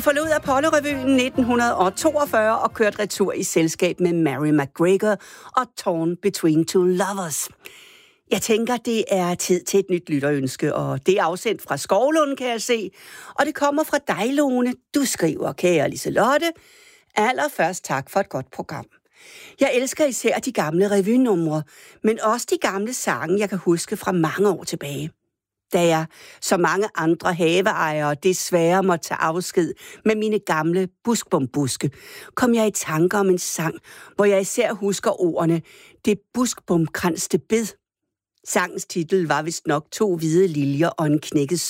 Vi forlod Apollo-revyen 1942 og kørte retur i selskab med Mary McGregor og Torn Between Two Lovers. Jeg tænker, det er tid til et nyt lytterønske, og det er afsendt fra Skovlund, kan jeg se. Og det kommer fra dig, Lone. Du skriver, kære Liselotte. Allerførst tak for et godt program. Jeg elsker især de gamle revynumre, men også de gamle sange, jeg kan huske fra mange år tilbage. Da jeg, som mange andre haveejere, desværre måtte tage afsked med mine gamle buskbombuske, kom jeg i tanker om en sang, hvor jeg især husker ordene, det buskbomkranste bed. Sangens titel var vist nok 2 hvide liljer og en knækket